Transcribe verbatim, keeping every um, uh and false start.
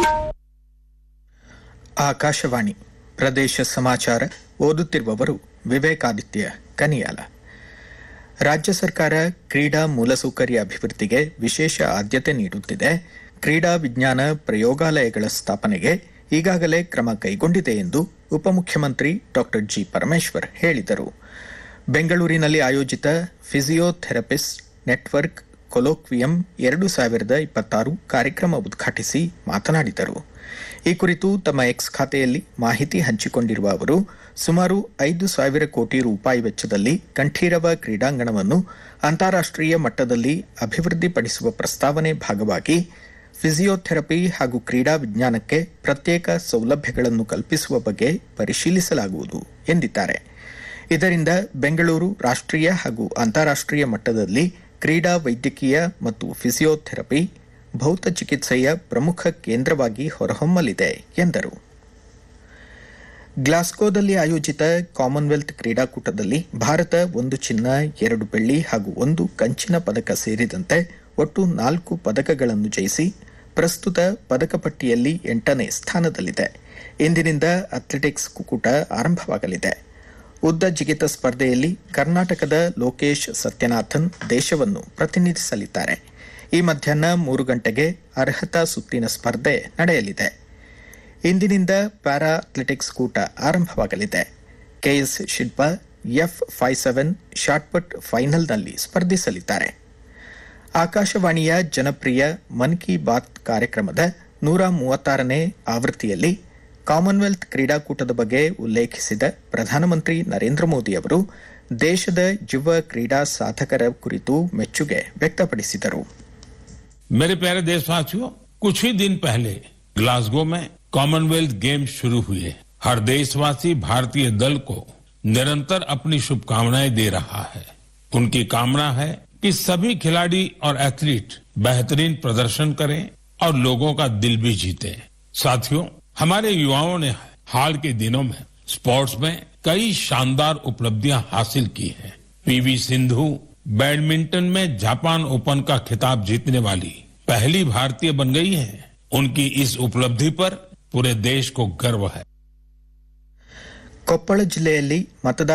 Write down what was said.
ಆಕಾಶವಾಣಿ ಪ್ರದೇಶ ಸಮಾಚಾರ ಓದುತ್ತಿರುವವರು ವಿವೇಕಾದಿತ್ಯ ಕನಿಯಾಲ. ರಾಜ್ಯ ಸರ್ಕಾರ ಕ್ರೀಡಾ ಮೂಲಸೌಕರ್ಯ ಅಭಿವೃದ್ಧಿಗೆ ವಿಶೇಷ ಆದ್ಯತೆ ನೀಡುತ್ತಿದೆ. ಕ್ರೀಡಾ ವಿಜ್ಞಾನ ಪ್ರಯೋಗಾಲಯಗಳ ಸ್ಥಾಪನೆಗೆ ಈಗಾಗಲೇ ಕ್ರಮ ಕೈಗೊಂಡಿದೆ ಎಂದು ಉಪಮುಖ್ಯಮಂತ್ರಿ ಡಾ ಜಿ ಪರಮೇಶ್ವರ್ ಹೇಳಿದರು. ಬೆಂಗಳೂರಿನಲ್ಲಿ ಆಯೋಜಿತ ಫಿಸಿಯೋಥೆರಪಿಸ್ಟ್ ನೆಟ್ವರ್ಕ್ ಕೊಲೋಕ್ವಿಯಂ ಎರಡು ಸಾವಿರದ ಇಪ್ಪತ್ತಾರು ಕಾರ್ಯಕ್ರಮ ಉದ್ಘಾಟಿಸಿ ಮಾತನಾಡಿದರು. ಈ ಕುರಿತು ತಮ್ಮ ಎಕ್ಸ್ ಖಾತೆಯಲ್ಲಿ ಮಾಹಿತಿ ಹಂಚಿಕೊಂಡಿರುವ ಅವರು, ಸುಮಾರು ಐದು ಸಾವಿರ ಕೋಟಿ ರೂಪಾಯಿ ವೆಚ್ಚದಲ್ಲಿ ಕಂಠೀರವ ಕ್ರೀಡಾಂಗಣವನ್ನು ಅಂತಾರಾಷ್ಟೀಯ ಮಟ್ಟದಲ್ಲಿ ಅಭಿವೃದ್ಧಿಪಡಿಸುವ ಪ್ರಸ್ತಾವನೆ ಭಾಗವಾಗಿ ಫಿಸಿಯೋಥೆರಪಿ ಹಾಗೂ ಕ್ರೀಡಾ ವಿಜ್ಞಾನಕ್ಕೆ ಪ್ರತ್ಯೇಕ ಸೌಲಭ್ಯಗಳನ್ನು ಕಲ್ಪಿಸುವ ಬಗ್ಗೆ ಪರಿಶೀಲಿಸಲಾಗುವುದು ಎಂದಿದ್ದಾರೆ. ಇದರಿಂದ ಬೆಂಗಳೂರು ರಾಷ್ಟ್ರೀಯ ಹಾಗೂ ಅಂತಾರಾಷ್ಟೀಯ ಮಟ್ಟದಲ್ಲಿ ಕ್ರೀಡಾ ವೈದ್ಯಕೀಯ ಮತ್ತು ಫಿಸಿಯೋಥೆರಪಿ ಭೌತ ಚಿಕಿತ್ಸೆಯ ಪ್ರಮುಖ ಕೇಂದ್ರವಾಗಿ ಹೊರಹೊಮ್ಮಲಿದೆ ಎಂದರು. ಗ್ಲಾಸ್ಗೋದಲ್ಲಿ ಆಯೋಜಿತ ಕಾಮನ್ವೆಲ್ತ್ ಕ್ರೀಡಾಕೂಟದಲ್ಲಿ ಭಾರತ ಒಂದು ಚಿನ್ನ, ಎರಡು ಬೆಳ್ಳಿ ಹಾಗೂ ಒಂದು ಕಂಚಿನ ಪದಕ ಸೇರಿದಂತೆ ಒಟ್ಟು ನಾಲ್ಕು ಪದಕಗಳನ್ನು ಜಯಿಸಿ ಪ್ರಸ್ತುತ ಪದಕ ಪಟ್ಟಿಯಲ್ಲಿ ಎಂಟನೇ ಸ್ಥಾನದಲ್ಲಿದೆ. ಇಂದಿನಿಂದ ಅಥ್ಲೆಟಿಕ್ಸ್ ಕೂಟ ಆರಂಭವಾಗಲಿದೆ. ಉದ್ದ ಜಿಗಿತ ಸ್ಪರ್ಧೆಯಲ್ಲಿ ಕರ್ನಾಟಕದ ಲೋಕೇಶ್ ಸತ್ಯನಾಥನ್ ದೇಶವನ್ನು ಪ್ರತಿನಿಧಿಸಲಿದ್ದಾರೆ. ಈ ಮಧ್ಯಾಹ್ನ ಮೂರು ಗಂಟೆಗೆ ಅರ್ಹತಾ ಸುತ್ತಿನ ಸ್ಪರ್ಧೆ ನಡೆಯಲಿದೆ. ಇಂದಿನಿಂದ ಪ್ಯಾರಾ ಅಥ್ಲೆಟಿಕ್ಸ್ ಕೂಟ ಆರಂಭವಾಗಲಿದೆ. KS Shilpa F five seven shot put ಫೈನಲ್ನಲ್ಲಿ ಸ್ಪರ್ಧಿಸಲಿದ್ದಾರೆ. ಆಕಾಶವಾಣಿಯ ಜನಪ್ರಿಯ ಮನ್ ಕಿ ಬಾತ್ ಕಾರ್ಯಕ್ರಮದ ನೂರ ಮೂವತ್ತಾರನೇ ಆವೃತ್ತಿಯಲ್ಲಿ ಕಾಮನ್ವೆಲ್ತ್ ಕ್ರೀಡಾಕೂಟದ ಬಗ್ಗೆ ಉಲ್ಲೇಖಿಸಿದ ಪ್ರಧಾನಮಂತ್ರಿ ನರೇಂದ್ರ ಮೋದಿ ಅವರು ದೇಶದ ಯುವ ಕ್ರೀಡಾ ಸಾಧಕರ ಕುರಿತು ಮೆಚ್ಚುಗೆ ವ್ಯಕ್ತಪಡಿಸಿದರು. मेरे प्यारे देशवासियों, कुछ ही दिन पहले ग्लासगो में कॉमनवेल्थ गेम्स शुरू हुए. हर देशवासी भारतीय दल को निरंतर अपनी शुभकामनाएं दे रहा है. उनकी कामना है कि सभी खिलाड़ी और एथलीट बेहतरीन प्रदर्शन करें और लोगों का दिल भी जीते. साथियों, हमारे युवाओं ने हाल के दिनों में स्पोर्ट्स में कई शानदार उपलब्धियां हासिल की हैं. पीवी सिंधु बैडमिंटन में जापान ओपन का खिताब जीतने वाली पहली भारतीय बन गई है. उनकी इस उपलब्धि पर पूरे देश को गर्व है. ಕೊಪ್ಪಳ ಜಿಲ್ಲೆಯಲ್ಲಿ ಮತದಾನ